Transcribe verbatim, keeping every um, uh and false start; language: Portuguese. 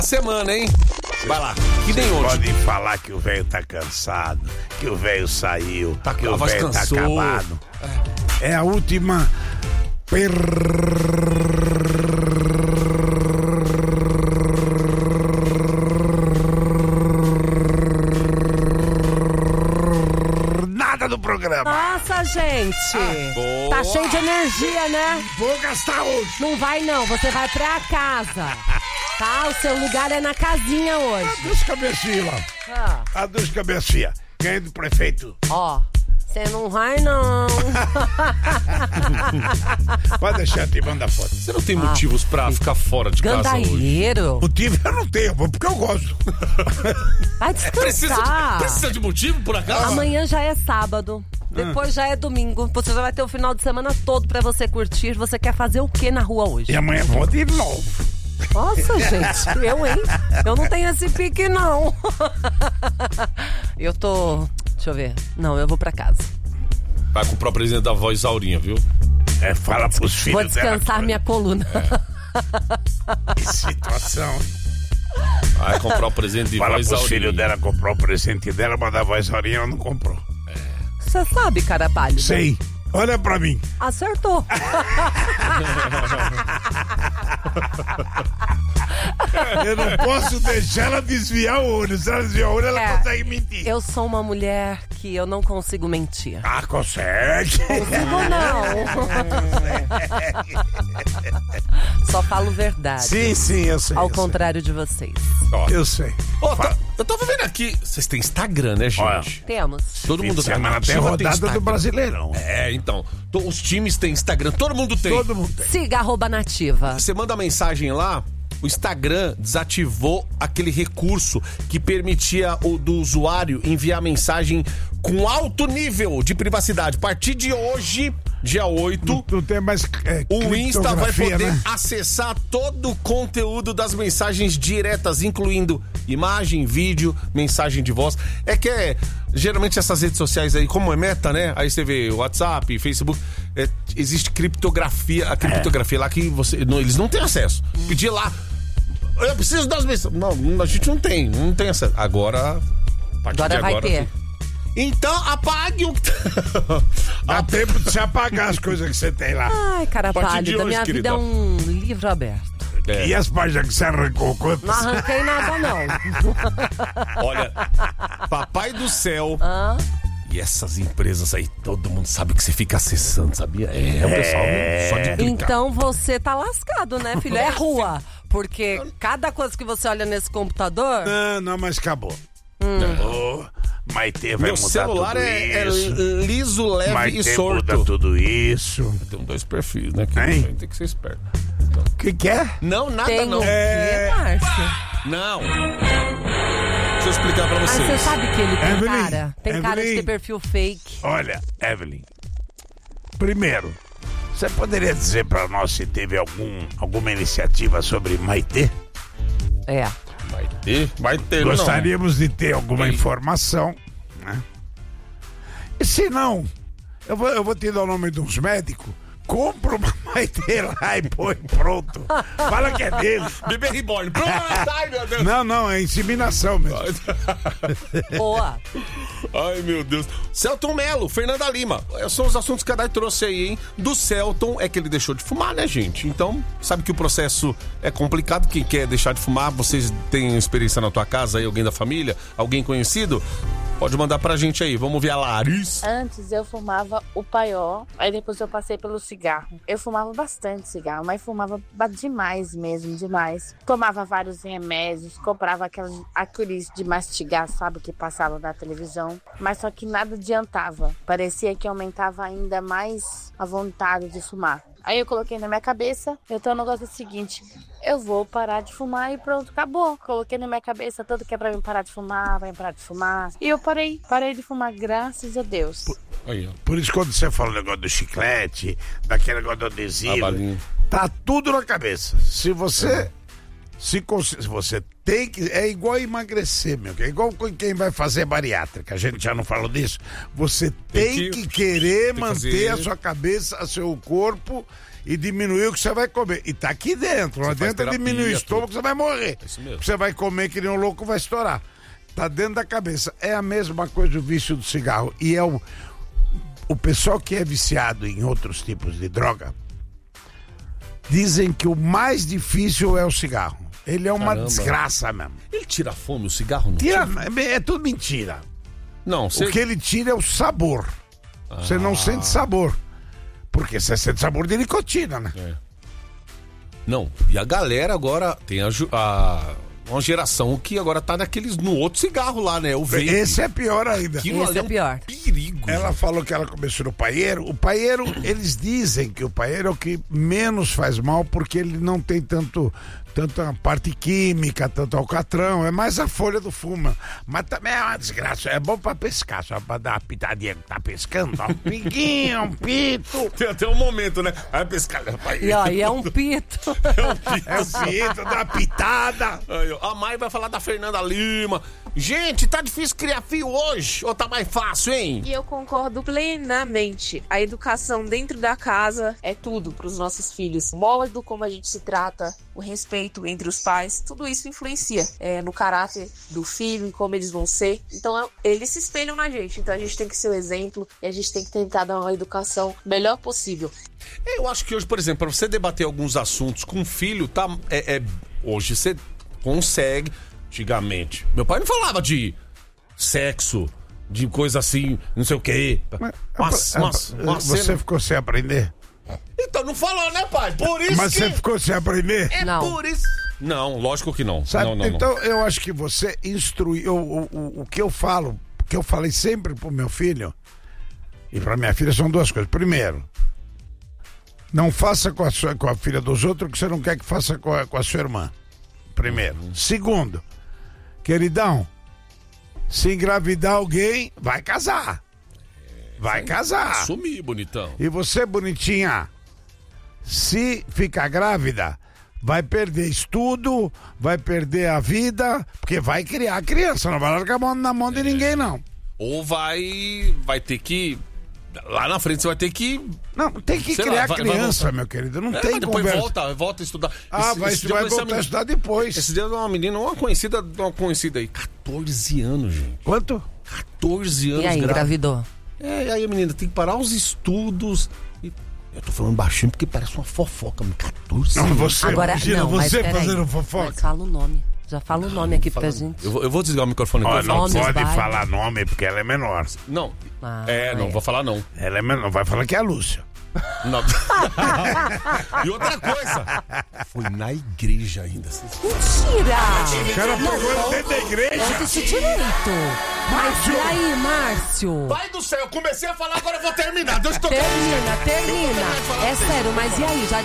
Semana, hein? Vai lá, que nem hoje. Podem falar que o velho tá cansado, que o velho saiu, tá, que o velho tá acabado. É. é a última nada do programa. Nossa, gente. Ah, tá cheio de energia, né? Vou gastar hoje. Não vai não, você vai pra casa. Tá, o seu lugar é na casinha hoje. A dos cabecinhas lá. Ah. A dos cabecinhas. Ganhei do prefeito. Ó, você não vai não. Pode deixar de mandar foto. Você não tem motivos ah, pra ficar fora de casa hoje? Gandaieiro. Motivo eu não tenho, porque eu gosto. Vai descansar. Precisa de, precisa de motivo, por acaso? Amanhã já é sábado. Depois ah. já é domingo. Você já vai ter o final de semana todo pra você curtir. Você quer fazer o que na rua hoje? E amanhã vou de novo. Nossa, gente, eu, hein? Eu não tenho esse pique, não. Eu tô... Deixa eu ver. Não, eu vou pra casa. Vai comprar o presente da avó Isaurinha, viu? É, fala pros filhos dela. Vou descansar dela, minha coluna. É. Que situação. Vai comprar o presente de fala avó Isaurinha. Fala pros filhos dela comprar o presente dela, mas da avó Isaurinha ela não comprou. Você é. sabe, cara pálida? Sei. Olha pra mim. Acertou. Eu não posso deixar ela desviar o olho. Se ela desviar o olho, ela é, consegue mentir. Eu sou uma mulher que eu não consigo mentir. Ah, consegue? Consigo não. Só falo verdade. Sim, sim, eu sei. Ao eu contrário sei. de vocês. Ó, eu sei. Ó, tá, eu tava vendo aqui. Vocês têm Instagram, né, gente? Olha, temos. Todo mundo tem. Até rodada do Brasileirão. É, então. Os times têm Instagram. Todo mundo tem. Todo mundo tem. Siga arroba nativa. Você manda mensagem lá. O Instagram desativou aquele recurso que permitia o do usuário enviar mensagem com alto nível de privacidade. A partir de hoje, dia oito, não, não tem mais, é, o Insta vai poder, né? acessar todo o conteúdo das mensagens diretas, incluindo imagem, vídeo, mensagem de voz. É que é, geralmente essas redes sociais aí, como é meta, né? Aí você vê WhatsApp, Facebook, é, existe criptografia, a criptografia é. lá que você, não, eles não têm acesso. Hum. Pedir lá, eu preciso das mensagens. Não, a gente não tem, não tem acesso. Agora, a partir agora de vai agora... ter. Então, apague o... Dá a... tempo de se apagar as coisas que você tem lá. Ai, cara pálida, hoje, minha querida. Vida é um livro aberto. É. E as páginas que você arrancou, quantas? Não arranquei nada, não. Olha, papai do céu... Ah? E essas empresas aí, todo mundo sabe que você fica acessando, sabia? É, é o pessoal só de clicar. Então você tá lascado, né, filho? É rua. Porque cada coisa que você olha nesse computador... Não, não, mas acabou. Hum. Oh, Maitê vai Meu mudar celular tudo é, isso. é liso, leve Maitê e sorto. muda tudo isso. Tem dois perfis, né? Que hein? Tem que ser esperto. O então. que que é? Não, nada tem não. O é... quê, Márcio? Não. Deixa eu explicar pra vocês. Ah, você sabe que ele tem Evelyn, cara? Tem Evelyn. cara de ter perfil fake. Olha, Evelyn. Primeiro, você poderia dizer pra nós se teve algum, alguma iniciativa sobre Maitê? É. Vai ter? Vai ter, Gostaríamos não. de ter alguma Ei. informação, né? E se não, eu vou, eu vou te dar o nome de uns médicos, compra uma Maitê lá e põe pronto. Fala que é dele. Bebê reborn. Pronto. Ai, meu Deus. Não, não, é inseminação mesmo. Boa. Ai, meu Deus. Celton Mello, Fernanda Lima. São os assuntos que a Dai trouxe aí, hein? Do Celton é que ele deixou de fumar, né, gente? Então, sabe que o processo é complicado. Quem quer deixar de fumar, vocês têm experiência na tua casa aí, alguém da família, alguém conhecido? Pode mandar pra gente aí. Vamos ver a Larissa. Antes eu fumava o paió, aí depois eu passei pelo cigarro. Eu fumava bastante cigarro, mas fumava demais mesmo, demais. Tomava vários remédios, comprava aquelas aqueles de mastigar, sabe, que passava na televisão. Mas só que nada adiantava. Parecia que aumentava ainda mais a vontade de fumar. Aí eu coloquei na minha cabeça, então o negócio é o seguinte, eu vou parar de fumar e pronto, acabou. Coloquei na minha cabeça tudo que é pra mim parar de fumar, vai parar de fumar. E eu parei, parei de fumar, graças a Deus. Por, aí, por isso quando você fala o negócio do chiclete, daquele negócio do adesivo, tá tudo na cabeça. Se você... É. Se, se você tem que... É igual emagrecer, meu. É igual quem vai fazer bariátrica. A gente já não falou disso. Você tem, tem que, que querer tem manter fazer... a sua cabeça, o seu corpo e diminuir o que você vai comer. E tá aqui dentro. Lá dentro diminui o estômago, tudo. Você vai morrer. É isso mesmo. Você vai comer que nem um louco, vai estourar. Tá dentro da cabeça. É a mesma coisa o vício do cigarro. E é o, o pessoal que é viciado em outros tipos de droga, dizem que o mais difícil é o cigarro. Ele é uma Caramba. desgraça mesmo. Ele tira a fome, o cigarro não tira? tira? É, é tudo mentira. Não, você... O que ele tira é o sabor. Ah. Você não sente sabor. Porque você sente sabor de nicotina, né? É. Não, e a galera agora tem a, a uma geração que agora tá naqueles, no outro cigarro lá, né? O vape. Esse é pior ainda. Aquilo Esse é, é um pior. Perigo. Ela já. falou que ela começou no paieiro. O paieiro, eles dizem que o paieiro é o que menos faz mal porque ele não tem tanto... tanta parte química, tanto alcatrão, é mais a folha do fumo. Mas também é uma desgraça, é bom pra pescar, só pra dar uma pitadinha que tá pescando, ó, um piquinho, um pito. Tem até um momento, né? Aí pescar. E aí é um pito. É um pito. É um pito, dá uma pitada. Aí, a Mai vai falar da Fernanda Lima. Gente, tá difícil criar filho hoje, ou tá mais fácil, hein? E eu concordo plenamente. A educação dentro da casa é tudo pros nossos filhos. O modo como a gente se trata, o respeito entre os pais, tudo isso influencia é, no caráter do filho, em como eles vão ser. Então, eles se espelham na gente. Então, a gente tem que ser o exemplo e a gente tem que tentar dar uma educação melhor possível. Eu acho que hoje, por exemplo, para você debater alguns assuntos com o filho, tá, é, é, hoje você consegue. Antigamente, meu pai não falava de sexo, de coisa assim, não sei o quê. Mas, mas, mas, mas você cena... ficou sem aprender? Então não falou, né, pai? Por isso Mas que... você ficou sem aprender? É não. por isso. Não, lógico que não. Sabe? Não, não, então não. eu acho que você instruiu o, o, o que eu falo, o que eu falei sempre pro meu filho e pra minha filha são duas coisas. Primeiro, não faça com a, sua, com a filha dos outros o que você não quer que faça com a, com a sua irmã. Primeiro. Uhum. Segundo, queridão, se engravidar alguém, vai casar. Vai casar. Sumir, bonitão. E você, bonitinha, se ficar grávida, vai perder estudo, vai perder a vida, porque vai criar a criança, não vai largar a mão na mão de é. ninguém, não. Ou vai, vai ter que... Lá na frente você vai ter que... Não, tem que Sei criar lá, vai, criança, vai meu querido. Não é, tem mas depois conversa. volta, volta a estudar. Ah, esse, vai, esse vai voltar menina, a estudar depois. Esse dia uma menina, uma conhecida, uma conhecida aí, catorze anos, gente. Quanto? catorze anos. E aí, grávida. engravidou? É, e aí a menina tem que parar os estudos. E eu tô falando baixinho porque parece uma fofoca, catorze anos. Não, você, Agora, imagina não, você mas fazendo aí, fofoca. Mas fala o nome. Já fala o nome aqui pra gente. Eu vou, eu vou desligar o microfone. Oh, não Nomes, pode vai. falar nome porque ela é menor. Não. Ah, é, não, é. vou falar não. Ela é menor, vai falar que é a Lúcia. Não. E outra coisa, foi na igreja ainda. Mentira! O cara pegou ele dentro da igreja. Eu disse direito. Mas e aí, Márcio? Pai do céu, eu comecei a falar, agora eu vou terminar. Deus tô Termina, termina. É sério, mas e aí? Já